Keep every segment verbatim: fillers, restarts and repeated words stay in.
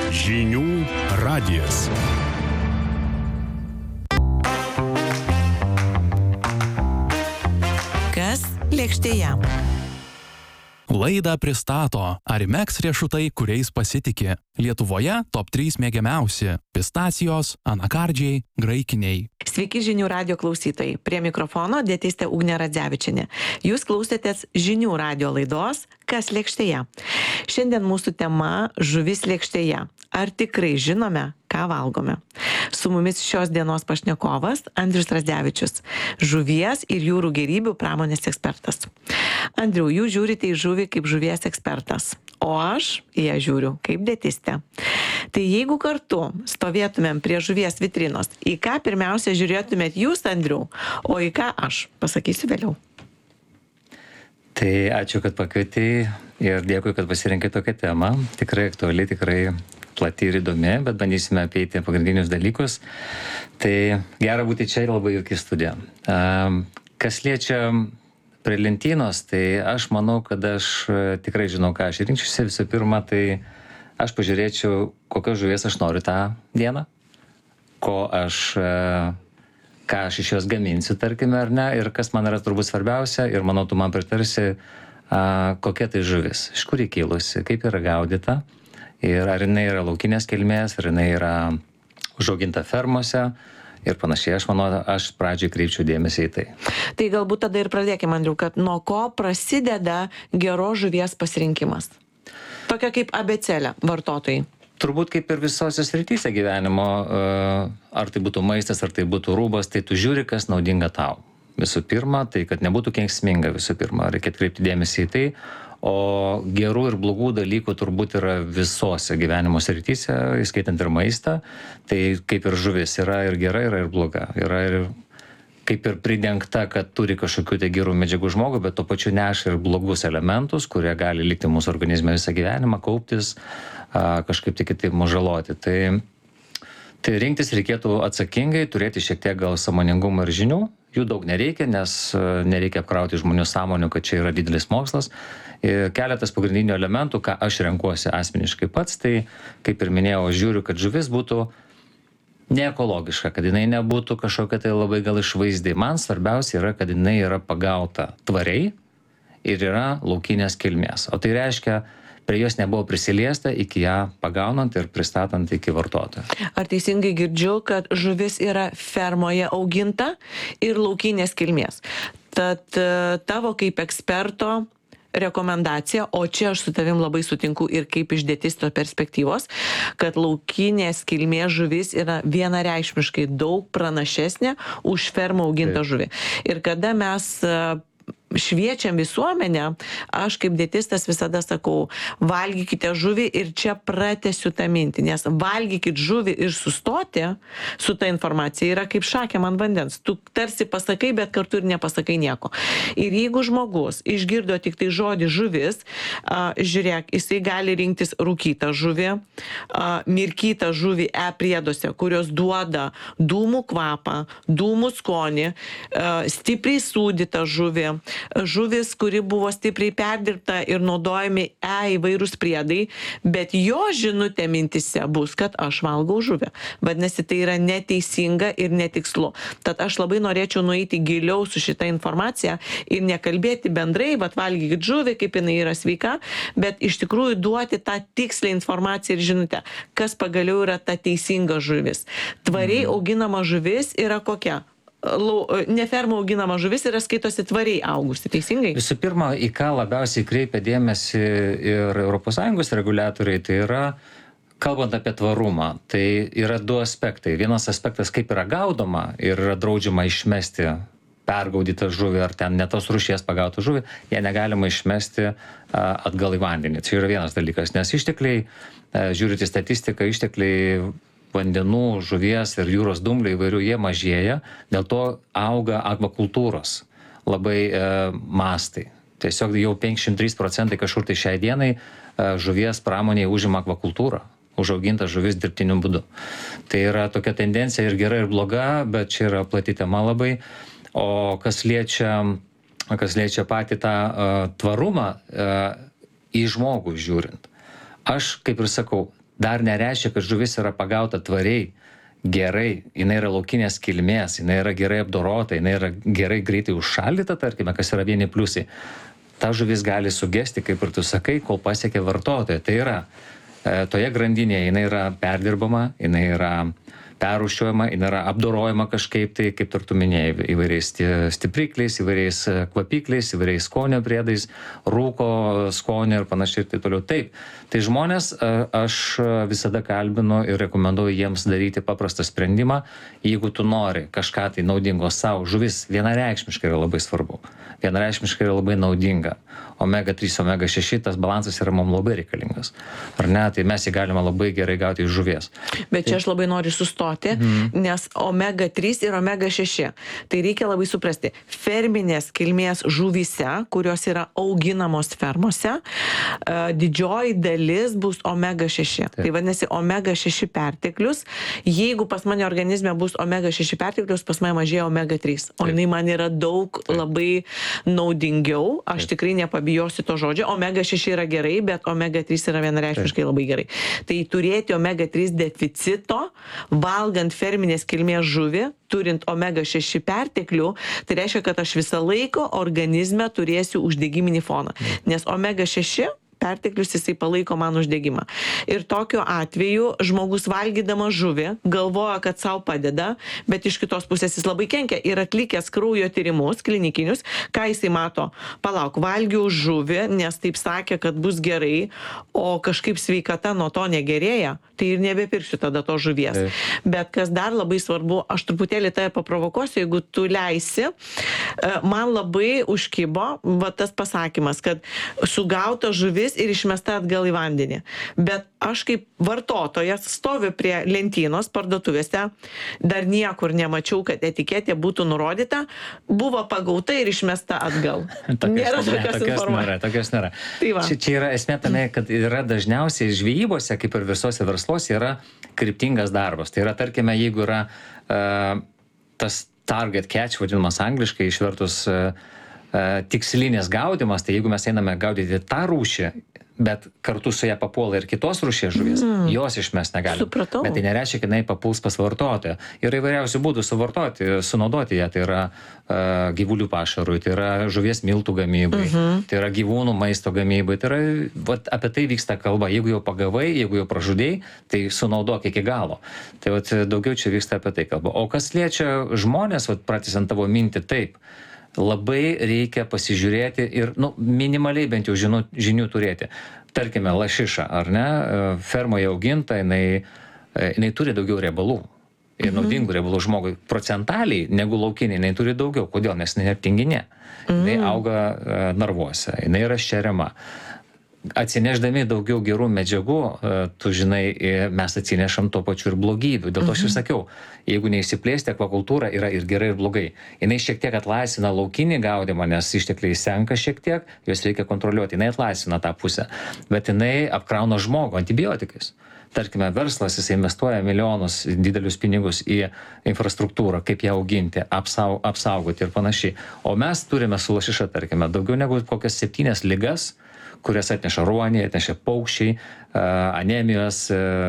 Žinių radijas. Kas lėkštėje? Laidą pristato Arimex riešutai, kuriais pasitiki. Lietuvoje top trys mėgiamiausi – pistacijos, anakardžiai, graikiniai. Sveiki žinių radijo klausytojai. Prie mikrofono dietistė Ugnė Radzevičienė. Jūs klausėtės žinių radijo laidos Kas lėkštėje. Šiandien mūsų tema žuvis lėkštėje. Ar tikrai žinome, ką valgome? Su mumis šios dienos pašnekovas Andrius Radzevičius, žuvies ir jūrų gėrybių pramonės ekspertas. Andriau, jūs žiūrite į žuvį kaip žuvies ekspertas, o aš į ją žiūriu kaip dietistė. Tai jeigu kartu stovėtumėm prie žuvies vitrinos, į ką pirmiausia žiūrėtumėt jūs, Andriau, o į ką aš? Pasakysiu vėliau. Tai ačiū, kad pakvietei ir dėkui, kad pasirinkai tokią temą. Tikrai aktuali, tikrai plati ir įdomi, bet bandysime apeiti pagrindinius dalykus. Tai gera būti čia ir labai jauki studija. Kas liečia prie lentynos, tai aš manau, kad aš tikrai žinau, ką aš rinkčiausi. Visų pirma, tai aš pažiūrėčiau, kokios žuvies aš noriu tą dieną, ko aš, ką aš iš jos gaminsiu, tarkime, ar ne, ir kas man yra turbūt svarbiausia, ir manau, tu man pritarsi, kokia tai žuvis, iš kur įkilusi, kaip yra gaudyta, ir ar jinai yra laukinės kilmės, ar jinai yra užauginta fermose, ir panašiai. Aš manau, aš pradžiai kreipčiau dėmesį į tai. Tai galbūt tada ir pradėkime, Andriu, kad nuo ko prasideda geros žuvies pasirinkimas? Tokia kaip abėcėlė vartotojai. Turbūt kaip ir visose srityse gyvenimo, ar tai būtų maistas, ar tai būtų rūbas, tai tu žiūri, kas naudinga tau. Visų pirma, tai kad nebūtų kenksminga visų pirma, reikia atkreipti dėmesį į tai, o gerų ir blogų dalykų turbūt yra visose gyvenimo srityse, įskaitant ir maistą, tai kaip ir žuvis yra ir gera, yra ir bloga, yra ir kaip ir pridengta, kad turi kažkokių tai gerų medžiagų žmogui, bet tuo pačiu neša ir blogus elementus, kurie gali likti mūsų organizme visą gyvenimą, kauptis, kažkaip tik kitaip mus žaloti. Tai, tai rinktis reikėtų atsakingai, turėti šiek tiek gal sąmoningumo ir žinių. Jų daug nereikia, nes nereikia apkrauti žmonių sąmonių, kad čia yra didelis mokslas. Ir keletas pagrindinių elementų, ką aš renkuosi asmeniškai pats, tai kaip ir minėjau, aš žiūriu, kad žuvis būtų neekologiška, kad jinai nebūtų kažkokia tai labai gal išvaizdai. Man svarbiausia yra, kad jinai yra pagauta tvariai ir yra laukinės kilmės. O tai reiškia, prie jos nebuvo prisiliesta iki ją pagaunant ir pristatant iki vartotojo. Ar teisingai girdžiu, kad žuvis yra fermoje auginta ir laukinės kilmės? Tad tavo kaip eksperto rekomendacija, o čia aš su tavim labai sutinku ir kaip iš dietisto perspektyvos, kad laukinės kilmės žuvis yra vienareikšmiškai daug pranašesnė už fermą augintą žuvį. Ir kada mes šviečiam visuomenę, aš kaip dietistas visada sakau, valgykite žuvį ir čia pratęsiu tą mintį, nes valgykit žuvį ir sustoti su ta informacija yra kaip šakė ant vandens. Tu tarsi pasakai, bet kartu ir nepasakai nieko. Ir jeigu žmogus išgirdo tik tai žodį žuvis, a, žiūrėk, jisai gali rinktis rūkytą žuvį, a, mirkytą žuvį E prieduose, kurios duoda dūmų kvapą, dūmų skonį, a, stipriai sūdytą žuvį, žuvis, kuri buvo stipriai perdirbta ir naudojami E įvairūs priedai, bet jo žinutė mintise bus, kad aš valgau žuvį. Vadinasi, tai yra neteisinga ir netikslu. Tad aš labai norėčiau nueiti giliau su šitą informaciją ir nekalbėti bendrai, vat valgykit žuvį, kaip jinai yra sveika, bet iš tikrųjų duoti tą tikslę informaciją ir žinutę, kas pagaliau yra ta teisinga žuvis. Tvariai auginama žuvis yra kokia? Ne fermų auginama žuvis yra skaitosi tvariai augusi, teisingai? Visų pirma, į ką labiausiai kreipia dėmesį ir Europos Sąjungos reguliatoriai, tai yra, kalbant apie tvarumą, tai yra du aspektai. Vienas aspektas, kaip yra gaudoma ir yra draudžiama išmesti pergaudytą žuvį ar ten ne tos rūšies pagautą žuvį, ją negalima išmesti atgal į vandenį. Tai yra vienas dalykas, nes ištekliai, žiūrint į statistiką, ištekliai vandenų, žuvies ir jūros dumblių įvairių, jie mažėja, dėl to auga akvakultūros labai e, mastai. Tiesiog jau penkiasdešimt trys procentai kažkur tai šiai dienai e, žuvies pramonėje užima akvakultūrą, užauginta žuvis dirbtiniu būdu. Tai yra tokia tendencija ir gera, ir bloga, bet čia yra plati tema labai. O kas liečia, kas liečia patį tą uh, tvarumą uh, į žmogų žiūrint. Aš, kaip ir sakau, dar nereiškia, kad žuvis yra pagauta tvariai, gerai, jinai yra laukinės kilmės, jinai yra gerai apdorota, jinai yra gerai greitai užšaldyta, tarkime, kas yra vieni pliusai. Ta žuvis gali sugesti, kaip ir tu sakai, kol pasiekia vartotoją. Tai yra, e, toje grandinėje jinai yra perdirbama, jinai yra perrūšiuojama, jinai yra apdorojama kažkaip, tai kaip ir tu minėjai, įvairiais stiprikliais, įvairiais kvapikliais, įvairiais skonio priedais, rūko skonio ir panašiai ir taip toliau. Taip, tai žmonės aš visada kalbinu ir rekomenduoju jiems daryti paprastą sprendimą, jeigu tu nori kažką tai naudingo savo, žuvis vienareikšmiškai yra labai svarbu, vienareikšmiškai yra labai naudinga. omega trys, omega šeši, tas balansas yra mums labai reikalingas. Ar ne? Tai mes jį galime labai gerai gauti iš žuvies. Bet čia aš labai noriu sustoti, mm. nes omega trys ir omega šeši. Tai reikia labai suprasti. Ferminės kilmės žuvyse, kurios yra auginamos fermose, didžioji dalis bus omega šeši. Taip. Tai vadinasi, omega šeši perteklius. Jeigu pas mane organizme bus omega šeši perteklius, pas mane mažėja omega trys. O jinai man yra daug Taip. Labai naudingiau. Aš Taip. Tikrai nepabijosiu to žodžio. Omega šeši yra gerai, bet omega trys yra vienareikšmiškai labai gerai. Tai turėti omega trys deficito, valgant ferminės kilmės žuvį, turint omega šeši perteklių, tai reiškia, kad aš visą laiką organizme turėsiu uždegiminį foną. Nes omega šeši perteklius jisai palaiko man uždegimą. Ir tokiu atveju žmogus valgydamas žuvį galvoja, kad savo padeda, bet iš kitos pusės jis labai kenkia. Ir atlikęs kraujo tyrimus klinikinius, ką jisai mato? Palauk, valgiau žuvį, nes taip sakė, kad bus gerai, o kažkaip sveikata nuo to negerėja, tai ir nebepirksiu tada to žuvies. Taip. Bet kas dar labai svarbu, aš truputėlį tave paprovokuosiu, jeigu tu leisi, man labai užkibo va, tas pasakymas, kad sugauta žuvis ir išmesta atgal į vandenį. Bet aš kaip vartotojas stoviu prie lentynos parduotuvėse, dar niekur nemačiau, kad etiketė būtų nurodyta, buvo pagauta ir išmesta atgal. Tokios nėra nėra, tokios tokios informacijos. nėra, tokios nėra. Tai va. Čia, čia yra esmė tame, kad yra dažniausiai žvejybose, kaip ir visose versluose, yra kryptingas darbas. Tai yra, tarkime, jeigu yra uh, tas target catch, vadinamas angliškai, išvertus uh, uh, tikslinės gaudimas, tai jeigu mes einame gaudyti tą rūšį, bet kartu su ją papuola ir kitos rūšies žuvies, mm. jos išmes negali. Supratau. Bet tai nereiškia, kad jinai papuls pas vartotoją. Yra įvairiausių būdų suvartoti, sunaudoti ją. Tai yra uh, gyvulių pašarui, tai yra žuvies miltų gamybai, mm-hmm. tai yra gyvūnų maisto gamybai. Tai yra, vat, apie tai vyksta kalba. Jeigu jau pagavai, jeigu jau pražudėjai, tai sunaudok iki galo. Tai vat, daugiau čia vyksta apie tai kalba. O kas liečia žmonės, vat, pratęsiant tavo mintį, taip, labai reikia pasižiūrėti ir nu, minimaliai bent jau žinių, žinių turėti. Tarkime, lašiša, ar ne, fermoje auginta, jinai, jinai turi daugiau riebalų. Ir naudingų riebalų žmogui procentaliai negu laukiniai, jinai turi daugiau. Kodėl? Nes jinai yra tinginė. Jinai auga narvuose, jinai yra šeriama. Atsineždami daugiau gerų medžiagų, tu žinai, mes atsinešam tuo pačiu ir blogybių. Dėl to aš ir sakiau, jeigu neįsiplėsti, akvakultūra yra ir gerai, ir blogai. Jinai šiek tiek atlaisvina laukinį gaudimą, nes ištekliai senka šiek tiek, juos reikia kontroliuoti. Jinai atlaisvina tą pusę, bet jinai apkrauna žmogų antibiotikais. Tarkime, verslas, jis investuoja milijonus didelius pinigus į infrastruktūrą, kaip ją auginti, apsau, apsaugoti ir panašiai. O mes turime su lašiša, tarkime, daugiau negu kokias septynias ligas, kurias atneša ruoniai, atneša paukščiai, anemijos,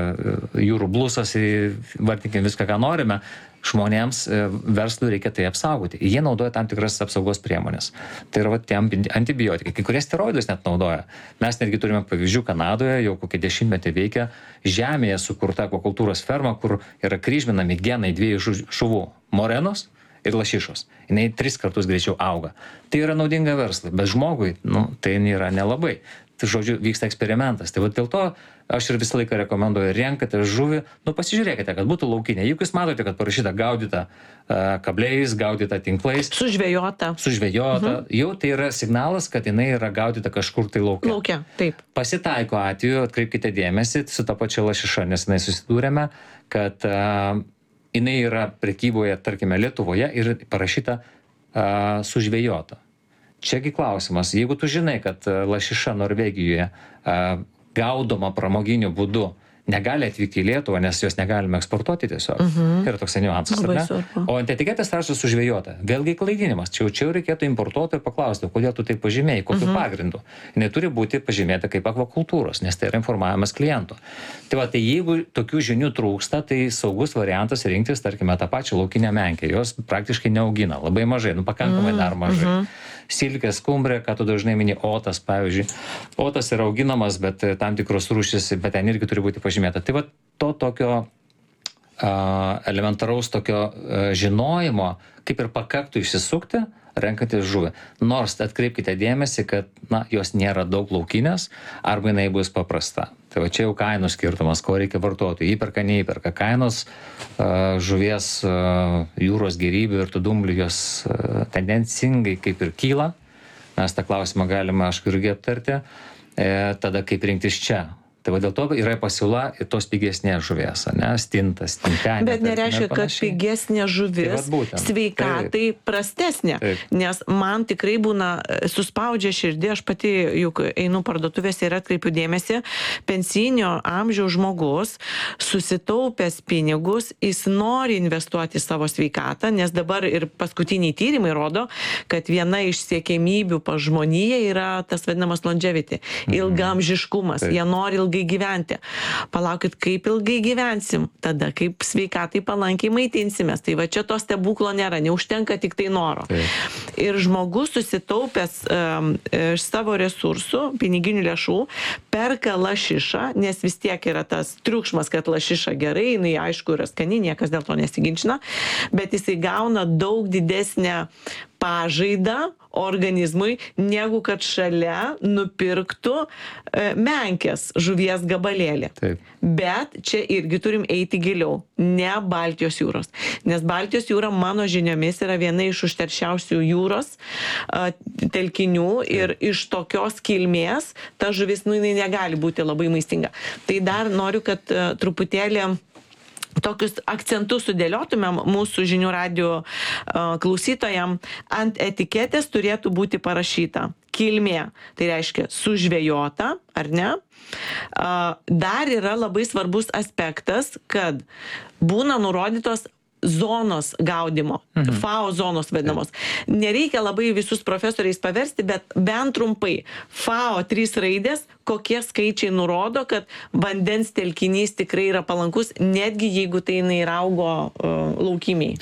jūrų blusas, vartinkim viską, ką norime. Žmonėms, verslui reikia tai apsaugoti. Jie naudoja tam tikras apsaugos priemonės. Tai yra va, tie antibiotikai. Kai kurie steroidus net naudoja. Mes netgi turime pavyzdžių Kanadoje, jau kokie dešimtmetį veikia žemėje sukurta akvakultūros ferma, kur yra kryžminami genai dviejų žuvų – morenos ir lašišos. Jinai tris kartus greičiau auga. Tai yra naudinga verslui, bet žmogui nu, tai nėra nelabai. Tai žodžiu, vyksta eksperimentas. Tai va dėl to aš ir visą laiką rekomenduoju, renkate žuvį, nu pasižiūrėkite, kad būtų laukinė. Jeigu jūs matote, kad parašyta gaudyta uh, kabliais, gaudyta tinklais, Sužvejota. sužvejota, mhm. jau tai yra signalas, kad jinai yra gaudyta kažkur tai laukia. Laukia, taip. Pasitaiko atveju, atkreipkite dėmesį su ta pačia lašiša, nes jinai susidūrėme, kad uh, jinai yra prekyboje, tarkime, Lietuvoje ir parašyta uh, sužvejota. Čiagi klausimas, jeigu tu žinai, kad lašiša Norvegijoje uh, gaudoma pramoginiu būdu negali atvykti į Lietuvą, nes jos negalime eksportuoti tiesiog. Mhm. Tai yra toks niuansas, ar Labai ne? svarbu. O ant etiketės rašo sužvejota. Vėlgi klaidinimas. Čia jau čia jau reikėtų importuotojų paklausti, kodėl tu tai pažymėjai, kokiu Mhm. pagrindu. Jis turi būti pažymėta kaip akvakultūros, nes tai yra informavimas kliento. Tai va, tai jeigu tokių žinių trūksta, tai saugus variantas rinktis, tarkime, tą pačią laukinę menkę. Jos praktiškai neaugina, labai mažai, nu pakankamai dar mažai. Mhm. Silkė, skumbrė, ką tu dažnai mini, otas, pavyzdžiui. Otas yra auginamas, bet tam tikros rūšis, bet ten irgi turi būti pažymėta. Tai va, to tokio uh, elementaraus tokio uh, žinojimo, kaip ir pakaktų išsisukti, renkantis žuvį. Nors atkreipkite dėmesį, kad na, jos nėra daug laukinės, arba jinai bus paprasta. Tai va čia jau kainų skirtumas, ko reikia vartotojui. Įperka, neįperka. Kainos uh, žuvies, uh, jūros gėrybių ir tų dumblių jos uh, tendencingai kaip ir kyla. Mes tą klausimą galime, aš irgi aptarti. E, tada kaip rinktis čia. Tai va dėl to yra pasiūla ir tos pigesnės žuvies, ne, stintas, stintenė. Bet nereiškia, kad pigesnė žuvis tai vat, sveikatai taip. prastesnė. Taip. Nes man tikrai būna suspaudžia širdį, aš pati juk einu parduotuvėse ir atkreipiu dėmesį, pensinio amžiaus žmogus, susitaupęs pinigus, jis nori investuoti į savo sveikatą, nes dabar ir paskutiniai tyrimai rodo, kad viena iš siekiamybių pas žmoniją yra tas vadinamas longevity, ilgaamžiškumas. Taip. Jie nori ilgai gyventi. Palaukit, kaip ilgai gyvensim, tada kaip sveikatai palankiai maitinsimės. Tai va čia to stebuklo nėra, neužtenka tik tai noro. Taip. Ir žmogus susitaupęs um, iš savo resursų, piniginių lėšų, perka lašišą, nes vis tiek yra tas triukšmas, kad lašiša gerai, jinai aišku yra skani, niekas dėl to nesiginčina, bet jisai gauna daug didesnę pažaidą organizmui, negu kad šalia nupirktų e, menkės žuvies gabalėlį. Taip. Bet čia irgi turim eiti giliau, ne Baltijos jūros. Nes Baltijos jūra mano žiniomis yra viena iš užteršiausių jūros a, telkinių ir Taip. Iš tokios kilmės ta žuvis, nu, jinai negali būti labai maistinga. Tai dar noriu, kad a, truputėlį tokius akcentus sudėliotumėm mūsų žinių radijo uh, klausytojam. Ant etiketės turėtų būti parašyta kilmė, tai reiškia sužvejota, ar ne? Uh, dar yra labai svarbus aspektas, kad būna nurodytos zonos gaudimo, mhm. F A O zonos vadinamos. Nereikia labai visus profesoriais paversti, bet bent trumpai. F A O trys raidės, kokie skaičiai nurodo, kad vandens telkinys tikrai yra palankus, netgi jeigu tai jinai raugo uh, laukimiai.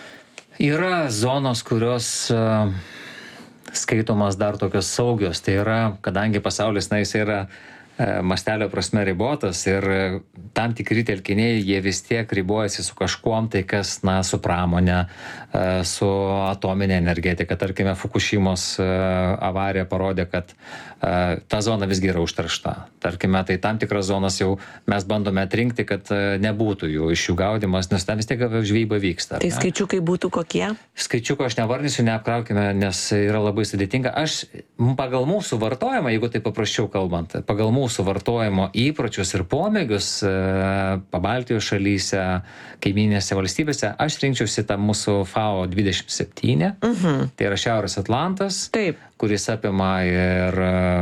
Yra zonos, kurios uh, skaitomas dar tokios saugios. Tai yra, kadangi pasaulis, na, jis yra mastelio prasme ribotas ir tam tikri telkiniai, jie vis tiek ribojasi su kažkuom, tai kas, na, su pramonė, su atominė energetika. Tarkime, Fukushimos avarija parodė, kad ta zona visgi yra užteršta. Tarkime, tai tam tikras zonas jau mes bandome atrinkti, kad nebūtų jų iš jų gaudimas, nes tam vis tiek žvejyba vyksta. Tai skaičiukai būtų kokie? Skaičiuko aš nevardysiu, neapkraukime, nes yra labai sudėtinga. Aš pagal mūsų vartojimą, jeigu tai paprasčiau kalbant, pagal mūsų suvartojimo įpročius ir pomėgius e, Pabaltijos šalyse, kaiminėse valstybėse, aš rinkčiausi tą mūsų F A O dvidešimt septyni, uh-huh. Tai yra Šiaurės Atlantas, Taip. Kuris apima ir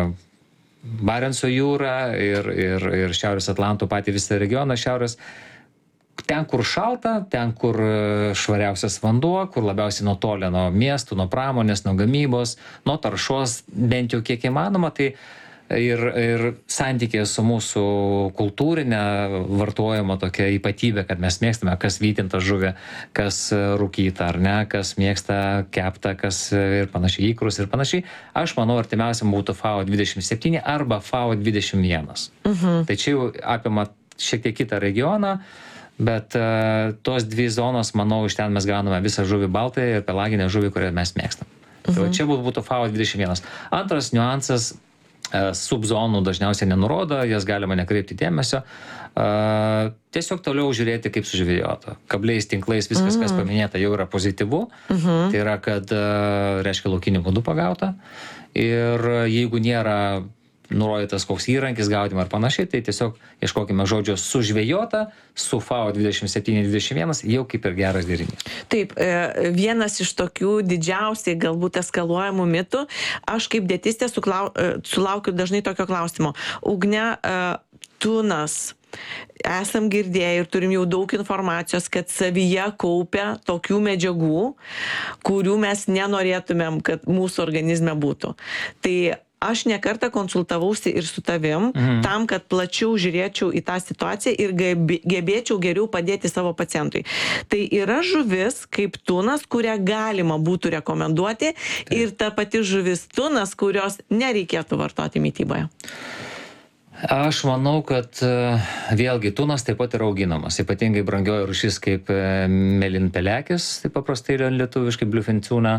Barenco jūrą, ir, ir, ir Šiaurės Atlanto patį visą regioną, šiaurės. Ten, kur šalta, ten, kur švariausias vanduo, kur labiausiai nutolę nuo miestų, nuo pramonės, nuo gamybos, nuo taršos, bent jau kiek įmanoma, tai Ir, ir santykė su mūsų kultūrinė vartojimo tokia ypatybė, kad mes mėgstame, kas vytinta žuvė, kas rūkyta ar ne, kas mėgsta kepta, kas ir panašiai įkrus ir panašiai. Aš manau, artimiausiam būtų F A O dvidešimt septyni arba F A O dvidešimt vienas. Uh-huh. Tai čia jau apima šiek tiek kitą regioną, bet uh, tos dvi zonos, manau, iš ten mes gauname visą žuvį baltąją ir pelaginę žuvį, kurią mes mėgstam. Uh-huh. Tai čia būtų F A O dvidešimt vienas. Antras niuansas, subzonų dažniausiai nenurodo, jas galima nekreipti dėmesio. Uh, tiesiog toliau žiūrėti, kaip sužvejota. Kabliais, tinklais, viskas, mm. kas paminėta, jau yra pozityvu. Mm-hmm. Tai yra, kad, uh, reiškia, laukiniu būdu pagauta. Ir jeigu nėra nurodytas koks įrankis gaudimo ar panašiai, tai tiesiog ieškokime žodžio sužvejota su F A O dvidešimt septyni dvidešimt vienas, jau kaip ir geras derinys. Taip, vienas iš tokių didžiausiai galbūt eskaluojamų mitų, aš kaip dietistė sulaukiu dažnai tokio klausimo. Ugne, tunas esam girdėję ir turim jau daug informacijos, kad savyje kaupia tokių medžiagų, kurių mes nenorėtumėm, kad mūsų organizme būtų. Tai aš nekartą konsultavausi ir su tavim, mhm. tam, kad plačiau žiūrėčiau į tą situaciją ir gebėčiau geriau padėti savo pacientui. Tai yra žuvis kaip tunas, kurią galima būtų rekomenduoti. Taip. Ir ta pati žuvis tunas, kurios nereikėtų vartoti mityboje. Aš manau, kad vėlgi tunas taip pat yra auginamas, ypatingai brangioji rūšis kaip mėlynpelekis, tai paprastai yra lietuviškai bliufincūna.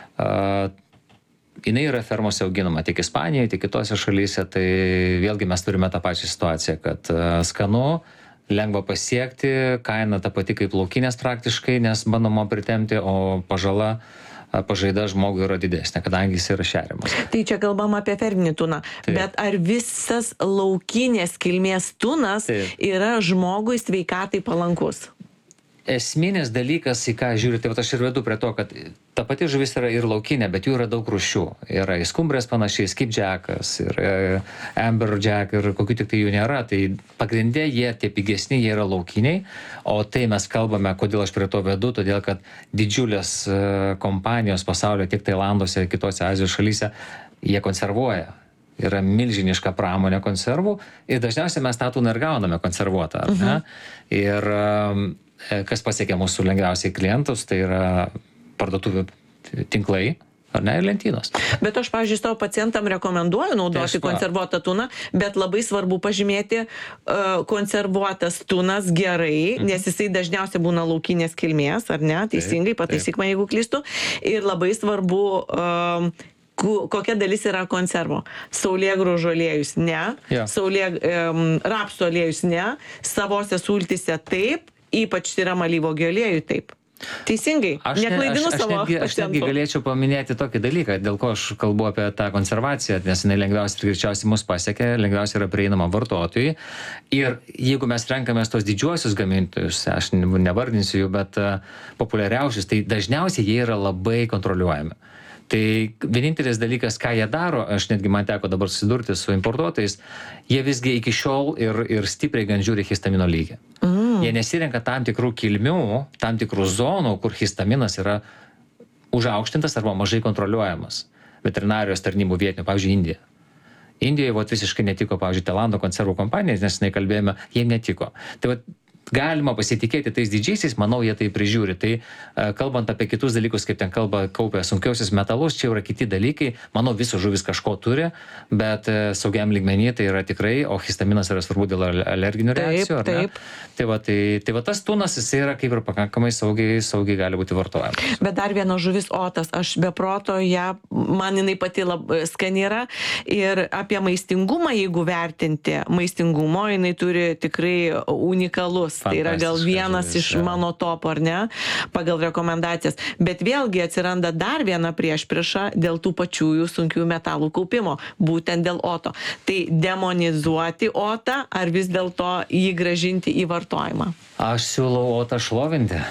Jinai yra fermose auginama tiek Ispanijoje, tiek kitose šalyse, tai vėlgi mes turime tą pačią situaciją, kad skanu, lengva pasiekti, kaina ta pati kaip laukinės praktiškai, nes bandoma pritemti, o pažala, pažaida žmogui yra didesnė, kadangi jis yra šeriamas. Tai čia kalbam apie ferminį tuną, taip. Bet ar visas laukinės kilmės tunas taip. Yra žmogui sveikatai palankus? Esminis dalykas, į ką žiūri, tai aš ir vedu prie to, kad ta pati žuvis yra ir laukinė, bet jų yra daug rūšių. Yra įskumbrės panašiai, skipdžekas, ir amberjack, ir kokių tik tai jų nėra. Tai pagrindė jie tie pigesni, jie yra laukiniai, o tai mes kalbame, kodėl aš prie to vedu, todėl kad didžiulės kompanijos pasaulyje, tiek Tailanduose, kitose Azijos šalyse, jie konservuoja. Yra milžiniška pramonė konservų ir dažniausiai mes tą tuną ir gauname konservuotą. Ar ne? Uh-huh. Ir kas pasiekia mūsų lengviausiai klientus, tai yra parduotuvių tinklai, ar ne, ir lentynos. Bet aš, pavyzdžiui, savo pacientam rekomenduoju naudoti tai konservuotą tuną, bet labai svarbu pažymėti, uh, konservuotas tunas gerai, mhm. nes jisai dažniausiai būna laukinės kilmės, ar ne, teisingai, pataisyk man, jeigu klystu, ir labai svarbu uh, kokia dalis yra konservo. Saulėgraužio aliejus ne, ja. Saulė, um, rapsų aliejus ne, savose sultyse taip, ypač tyram alyvuogių aliejui taip. Teisingai, aš neklaidinu ne, aš, savo aš, aš netgi galėčiau paminėti tokį dalyką, dėl ko aš kalbu apie tą konservaciją, nes jinai lengviausiai ir greičiausiai mus pasiekia, lengviausiai yra prieinama vartotojui. Ir jeigu mes renkamės tos didžiuosius gamintojus, aš nevardinsiu jų, bet uh, populiariausius, tai dažniausiai jie yra labai kontroliuojami. Tai vienintelis dalykas, ką jie daro, aš netgi man teko dabar susidurti su importuotojais, jie visgi iki šiol ir, ir stipriai gan žiūri histamino lygį. Mm. Jie nesirenka tam tikrų kilmių, tam tikrų zonų, kur histaminas yra užaukštintas arba mažai kontroliuojamas. Veterinarijos tarnybų vietinių, pavyzdžiui, Indija. Indijoje vat, visiškai netiko, pavyzdžiui, Tailando konservų kompanijas, nes jinai kalbėjome, jie netiko. Tai vat, galima pasitikėti tais didžiaisiais, manau, jie tai prižiūri. Tai kalbant apie kitus dalykus, kaip ten kalba kaupia sunkiausius metalus, čia yra kiti dalykai. Manau, visos žuvis kažko turi, bet saugiam lygmenį tai yra tikrai, o histaminas yra svarbu dėl alerginių reakcijų, ar ne? Taip. Tai va, tai, tai va tas tunas, jis yra kaip ir pakankamai saugiai, saugiai gali būti vartojamas. Bet dar viena žuvis otas, aš be proto ją, man jinai pati labai skani yra ir apie maistingumą, jeigu vertinti, maistingumo jinai turi tikrai unikalus. Tai yra gal vienas žuvis, iš ja. Mano top, ar ne, pagal rekomendacijas. Bet vėlgi atsiranda dar viena priešprieša dėl tų pačiųjų sunkių metalų kaupimo, būtent dėl oto. Tai demonizuoti otą ar vis dėlto jį grąžinti į vartojimą? Aš siūlau otą šlovinti.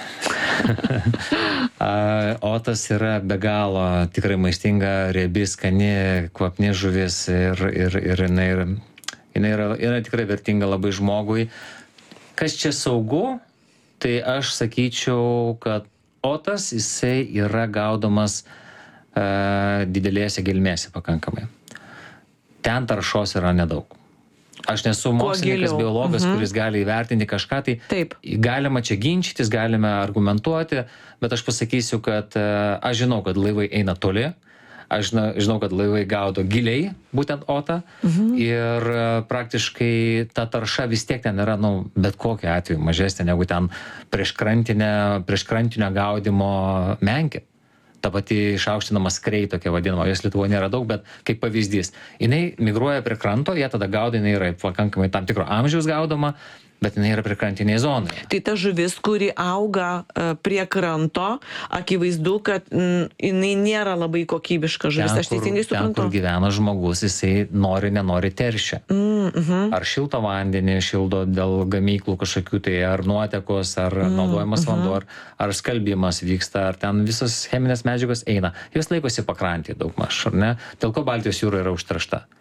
Otas yra be galo tikrai maistinga, riebi, skani, kvapni žuvis ir, ir, ir jinai, yra, jinai yra, yra tikrai vertinga labai žmogui. Kas čia saugu, tai aš sakyčiau, kad otas jisai yra gaudomas e, didelėse gelmėse pakankamai. Ten taršos yra nedaug. Aš nesu mokslininkas, biologas, mhm. kuris gali įvertinti kažką, tai taip. Galima čia ginčytis, galime argumentuoti, bet aš pasakysiu, kad e, aš žinau, kad laivai eina toli. Aš žinau, kad laivai gaudo giliai, būtent otą, mhm. ir praktiškai ta tarša vis tiek ten yra, nu, bet kokiu atveju mažesnė negu ten prieškrantinio gaudimo menkė. Ta pati išaukštinama skrei, tokia vadinama, jos Lietuvoje nėra daug, bet kaip pavyzdys. Jinai migruoja prie kranto, jie tada gaudo, jinai yra pakankamai tam tikro amžiaus gaudoma, bet jinai yra prie krantiniai zonai. Tai ta žuvis, kuri auga prie kranto, akivaizdu, kad mm, jinai nėra labai kokybiška žuvis. Ten, aš teisingai suprantu. Ten, kur gyvena žmogus, jisai nori, nenori teršia. Mm, uh-huh. Ar šiltą vandenį šildo dėl gamyklų kažkokių, tai ar nuotekos, ar mm, naudojamas uh-huh. vanduo, ar, ar skalbimas vyksta, ar ten visos cheminės medžiagos eina. Jos laikosi pakrantėje daugmaž, ar ne? Dėl ko Baltijos jūra yra užteršta?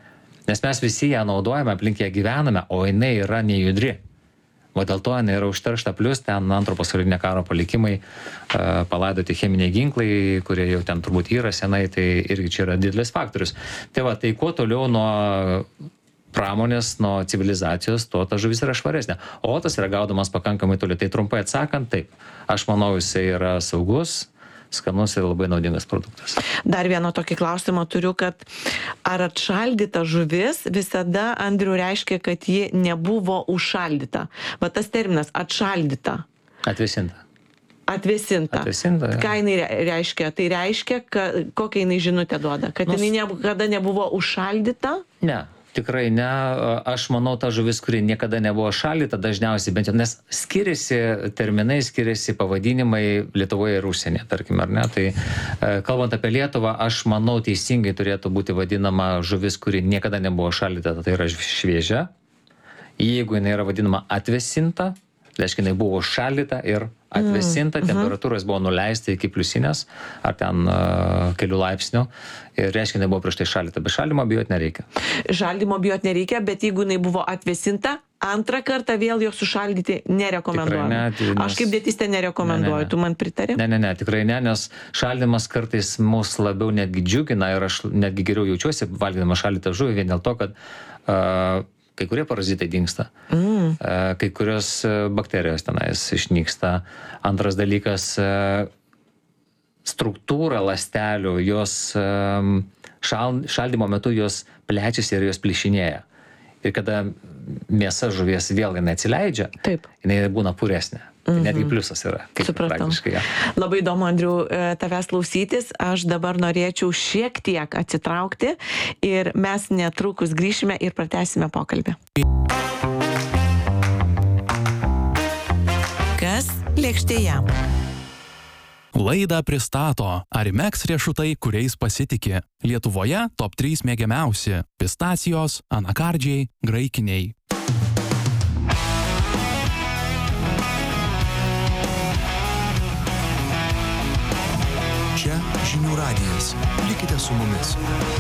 Nes mes visi ją naudojame, aplink ją gyvename, o jinai yra nejudri. O dėl to jinai yra užteršta, plus ten antro pasaulinio karo palikimai, uh, palaidoti cheminiai ginklai, kurie jau ten turbūt yra senai, tai irgi čia yra didelis faktorius. Tai va, tai kuo toliau nuo pramonės, nuo civilizacijos, tuo ta žuvis yra švaresnė. O tas yra gaudomas pakankamai toli. Tai trumpai atsakant, taip, aš manau, jisai yra saugus, skanus ir labai naudingas produktas. Dar vieną tokį klausimą turiu, kad ar atšaldyta žuvis visada, Andriu, reiškia, kad ji nebuvo užšaldyta? Va tas terminas atšaldyta. Atvėsinta. Atvėsinta. Atvėsinta. Ja. Ką jinai reiškia? Tai reiškia, kad, kokią jinai žinutę duoda? Kad Nus... jinai niekada nebuvo užšaldyta? Ne. Tikrai ne, aš manau, ta žuvis, kuri niekada nebuvo šaldyta, dažniausiai bent jau, nes skiriasi terminai, skiriasi pavadinimai Lietuvoje ir užsienyje, tarkim, ar ne. Tai kalbant apie Lietuvą, aš manau, teisingai turėtų būti vadinama žuvis, kuri niekada nebuvo šaldyta, tai yra šviežia. Jeigu jinai yra vadinama atvėsinta, reiškia, jinai buvo šaldyta ir atvėsinta, mm, temperatūros buvo nuleista iki pliusinės, ar ten uh, kelių laipsnių, ir reiškia, jinai buvo prieš tai šaldyta, bet šaldymo bijot nereikia. Šaldymo bijot nereikia, bet jeigu jinai buvo atvėsinta, antrą kartą vėl jo sušaldyti nerekomenduoju. Ne, nes... Aš kaip dietistė nerekomenduoju, ne, ne, ne. Tu man pritari? Ne, ne, ne, tikrai ne, nes šaldymas kartais mus labiau netgi džiugina ir aš netgi geriau jaučiuosi valgydama šaldytą žuvį vien dėl to, kad uh, kai kurie parazitai dingsta, mm. kai kurios bakterijos tenais išnyksta. Antras dalykas, struktūra ląstelių, jos šal, šaldymo metu jos plečiasi ir jos plyšinėja. Ir kada mėsa žuvies vėl jinai atsileidžia, taip, jinai būna puresnė. Tai netgi pliusas yra. Supratau. Ja. Labai įdomu, Andriu, tavęs klausytis. Aš dabar norėčiau šiek tiek atsitraukti ir mes netrukus grįšime ir pratęsime pokalbį. Kas lėkštėje? Laidą pristato Arimex riešutai, kuriais pasitiki. Lietuvoje top trys mėgiamiausi – pistacijos, anakardžiai, graikiniai. Čia Žinių radijas. Likite su mumis.